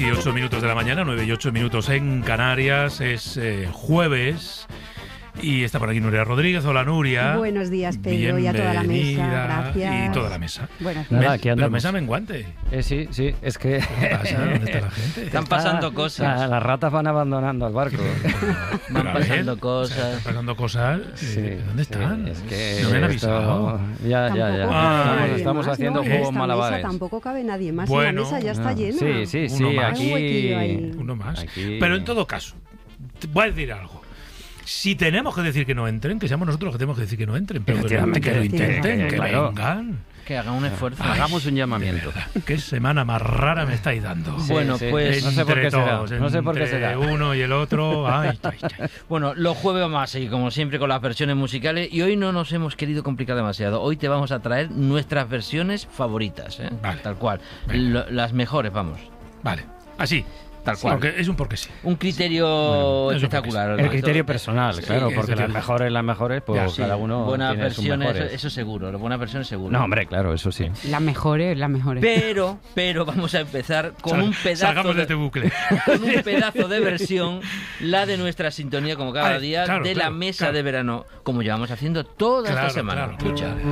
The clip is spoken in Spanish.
8 minutos de la mañana, 9 y 8 minutos en Canarias. Es jueves y está por aquí Nuria Rodríguez. Hola, Nuria. Buenos días, Pedro, y a toda la mesa. Gracias. Y toda la mesa. Buenos Nada, días. aquí andamos. Pero mesa menguante. Sí, es que... ¿Qué pasa? ¿Dónde está la gente? Están pasando cosas. Las ratas van abandonando el barco. Pero Van a ver, pasando cosas. Están pasando cosas. ¿Dónde están? Es que no me han esto- avisado. Ya. Tampoco cabe Ay, nadie Estamos más, haciendo ¿no? En juegos esta malabares. mesa tampoco cabe nadie más. Bueno, La mesa ya está llena. Sí, Uno más. Hay un huequillo ahí. aquí... Uno más. Aquí- Pero en todo caso, te voy a decir algo. Si tenemos que decir que no entren, que seamos nosotros los que tenemos que decir que no entren, pero que lo intenten, que claro. vengan. Que hagan un esfuerzo. Hagamos un llamamiento. Qué semana más rara me estáis dando. Sí, Bueno, sí. pues- No sé por qué Entre será. todos, No sé por qué entre será. uno y el otro. Ay. Bueno, los jueves vamos a seguir como siempre con las versiones musicales y hoy no nos hemos querido complicar demasiado. Hoy te vamos a traer nuestras versiones favoritas, ¿eh? Vale. Tal cual. Venga. Las mejores, vamos. Vale, así. Tal cual. Porque es un porque sí. Un criterio Bueno, eso espectacular. El criterio personal, Sí, claro, eso porque tiene- las mejores, pues Ya, Sí, cada uno buenas tiene sus versiones, mejores. eso seguro. Buenas versiones seguro. No, hombre, claro, eso sí. Las mejores. Pero vamos a empezar con un pedazo Salgamos de este bucle. con un pedazo de versión, la de nuestra sintonía como cada Ay, día, claro, de la claro, mesa claro. de verano, como llevamos haciendo toda esta semana. Claro. Escucha.